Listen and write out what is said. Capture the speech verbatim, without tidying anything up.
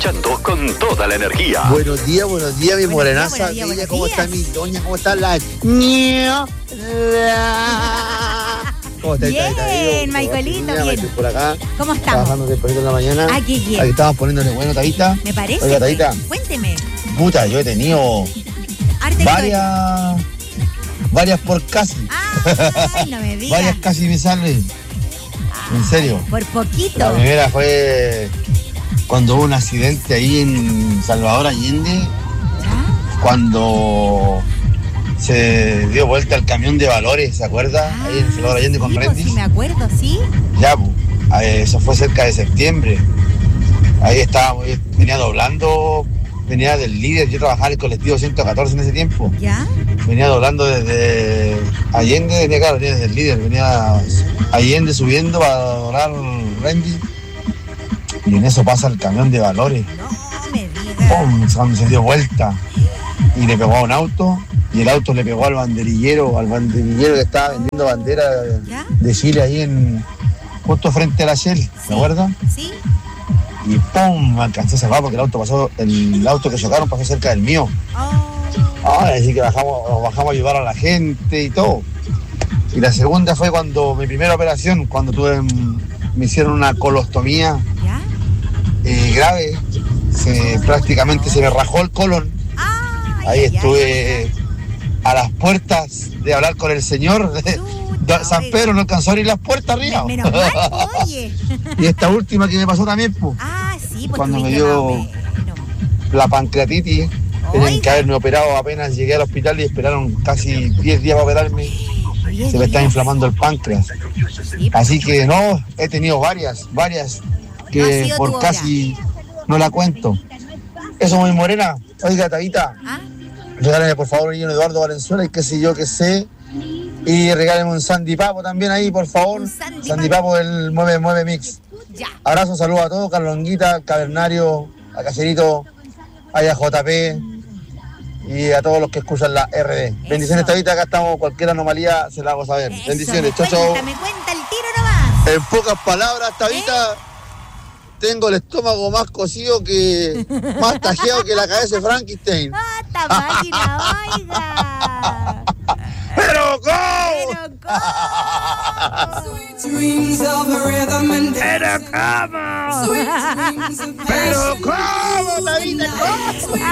escuchando con toda la energía. Buenos días, buenos días, mi Buenos morenaza. días, buenos días, buenos ¿Cómo días. está mi doña? ¿Cómo está la ña? ¿Cómo está? Bien, ¿Está bien? Michaelito, Mira, bien. estoy por acá. ¿Cómo estamos? Trabajando tempranito en la mañana. Ah, qué bien. Aquí estamos poniéndole bueno, Tavita. Me parece. Oiga, Tavita. pues. Cuénteme. Puta, yo he tenido Arte varias... Varias por casi. Ay, no me digas. Varias casi me salen. En serio. Por poquito. La primera fue cuando hubo un accidente ahí en Salvador Allende, ¿Ya? cuando se dio vuelta el camión de valores, ¿se acuerda? Ah, ahí en Salvador Allende con sí, pues, Rendis. sí, me acuerdo, ¿sí? Ya, pues, eh, eso fue cerca de septiembre. Ahí estábamos, yo venía doblando, venía del líder, yo trabajaba en el colectivo ciento catorce en ese tiempo. ¿Ya? Venía doblando desde Allende, venía claro, venía desde el líder, venía Allende subiendo para doblar Rendis. Y en eso pasa el camión de valores. No me digas. ¡Pum! Cuando se dio vuelta y le pegó a un auto y el auto le pegó al banderillero, al banderillero que estaba vendiendo bandera ¿Ya? de Chile ahí en justo frente a la Shell, ¿se acuerda? ¿Sí? Y ¡pum! Me alcancé a salvar porque el auto pasó, el auto que chocaron pasó cerca del mío. Oh. Ahora así que bajamos, bajamos a ayudar a la gente y todo. Y la segunda fue cuando mi primera operación, cuando tuve, me hicieron una colostomía ¿Ya? eh, grave, se, prácticamente se me rajó el colon. Ay, Ahí ay, estuve ay. a las puertas de hablar con el señor. Chuta, San oiga. Pedro no alcanzó a abrir las puertas arriba. Menos mal, oye. Y esta última que me pasó también, pues, Ah, sí, pues Cuando me tuviste dio- más o menos. la pancreatitis. Tenían Oiga. que haberme operado apenas llegué al hospital y esperaron casi diez días para operarme. Diez Se me está días. inflamando el páncreas. Sí, Así que no, he tenido varias, varias, No ha que sido tu por hora. casi no la cuento. Eso, muy morena. Oiga, Tavita, ¿Ah? regáleme por favor un niño Eduardo Valenzuela y qué sé yo, qué sé. Y regáleme un Sandy Papo también ahí, por favor. Un Sandy Sandy Papo. Papo, el mueve, mueve mix. Ya. Abrazo, saludos a todos, Carlonguita, al Cavernario, a Cacerito, a J P y a todos los que escuchan la R D. Bendiciones, Tavita, acá estamos, cualquier anomalía se la hago saber. Eso. Bendiciones, chao, chao. Cuéntame, cuenta el tiro nomás. En pocas palabras, Tavita, tengo el estómago más cocido que, más tajeado que la cabeza de Frankenstein. ¡Ah, esta máquina, oiga! ¡Pero cómo! Pero cómo. ¡Pero cómo! ¡Pero cómo, Tavita, cómo!